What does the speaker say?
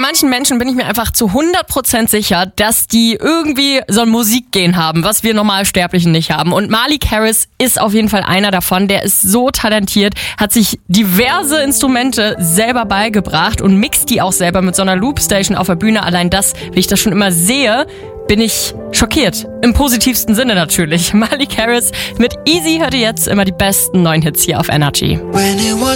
manchen Menschen bin ich mir einfach zu 100% sicher, dass die irgendwie so ein Musikgen haben, was wir Normalsterblichen nicht haben. Und Malik Harris ist auf jeden Fall einer davon. Der ist so talentiert, hat sich diverse Instrumente selber beigebracht und mixt die auch selber mit so einer Loopstation auf der Bühne. Allein das, wie ich das schon immer sehe, bin ich schockiert. Im positivsten Sinne natürlich. Malik Harris mit Easy hört ihr jetzt immer die besten neuen Hits hier auf Energy. When it was